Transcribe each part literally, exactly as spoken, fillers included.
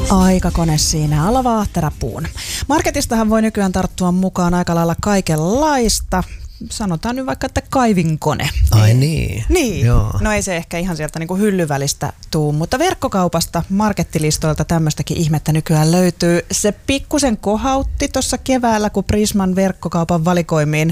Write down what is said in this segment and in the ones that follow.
Aikakone siinä, Alva Ahterapuun. Marketistahan voi nykyään tarttua mukaan aika lailla kaikenlaista. Sanotaan nyt vaikka, että kaivinkone. Ai niin. Niin. Joo. No ei se ehkä ihan sieltä niin kuin hyllyvälistä tuu, mutta verkkokaupasta, markettilistoilta tämmöistäkin ihmettä nykyään löytyy. Se pikkusen kohautti tuossa keväällä, kun Prisman verkkokaupan valikoimiin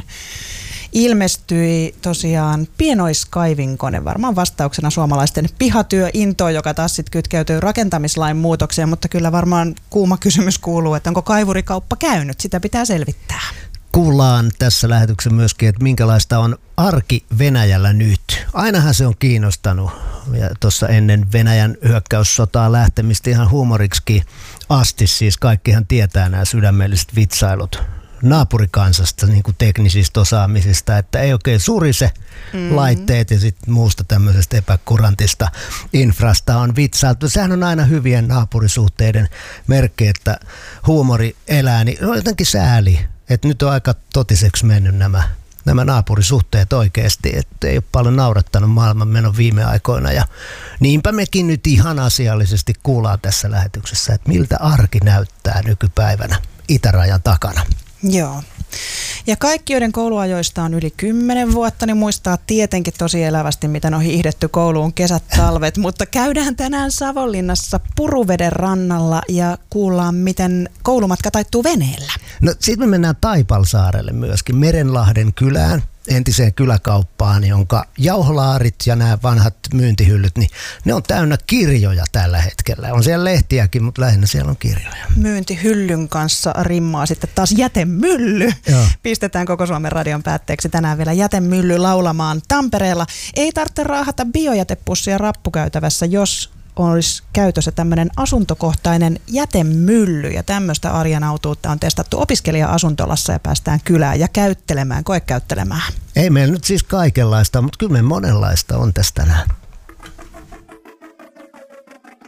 ilmestyi tosiaan pienoiskaivinkone, varmaan vastauksena suomalaisten pihatyöintoon, joka taas sitten kytkeytyy rakentamislain muutokseen, mutta kyllä varmaan kuuma kysymys kuuluu, että onko kaivurikauppa käynyt, sitä pitää selvittää. Kuullaan tässä lähetyksessä myöskin, että minkälaista on arki Venäjällä nyt. Ainahan se on kiinnostanut ja tuossa ennen Venäjän hyökkäyssotaa lähtemistä ihan huumoriksikin asti, siis kaikkihan tietää nämä sydämelliset vitsailut naapurikansasta, niin kuin teknisistä osaamisista, että ei oikein surise mm-hmm. laitteet ja sitten muusta tämmöisestä epäkurantista infrasta on vitsailtu. Sehän on aina hyvien naapurisuhteiden merkki, että huumori elää, niin on jotenkin sääli, että nyt on aika totiseksi mennyt nämä, nämä naapurisuhteet oikeasti, että ei ole paljon naurattanut maailmanmenon viime aikoina ja niinpä mekin nyt ihan asiallisesti kuullaan tässä lähetyksessä, että miltä arki näyttää nykypäivänä itärajan takana. Joo. Ja kaikki, joiden kouluajoista on yli kymmenen vuotta, niin muistaa tietenkin tosi elävästi, miten on hiihdetty kouluun kesät, talvet. Mutta käydään tänään Savonlinnassa Puruveden rannalla ja kuullaan, miten koulumatka taittuu veneellä. No sitten me mennään Taipalsaarelle myöskin, Merenlahden kylään, entiseen kyläkauppaan, jonka jauholaarit ja nämä vanhat myyntihyllyt, niin ne on täynnä kirjoja tällä hetkellä. On siellä lehtiäkin, mutta lähinnä siellä on kirjoja. Myyntihyllyn kanssa rimmaa sitten taas jätemylly. Joo. Pistetään koko Suomen radion päätteeksi tänään vielä jätemylly laulamaan Tampereella. Ei tarvitse raahata biojätepussia rappukäytävässä, jos olisi käytössä tämmöinen asuntokohtainen jätemylly, ja tämmöistä arjen autuutta on testattu opiskelija-asuntolassa ja päästään kylään ja käyttelemään, koekäyttelemään. Ei meillä nyt siis kaikenlaista, mutta kyllä me monenlaista on tästä tänään.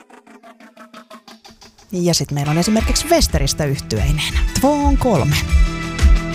Ja sitten meillä on esimerkiksi Westeristä yhtyeinen. Två on kolme.